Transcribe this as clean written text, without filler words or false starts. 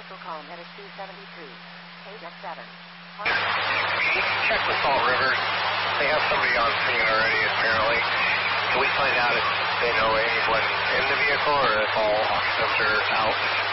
Coastal Comb at speed 73. KX 7. Check the Salt River. They have somebody on scene already, apparently. Can we find out if they know anyone in the vehicle or if all occupants are out?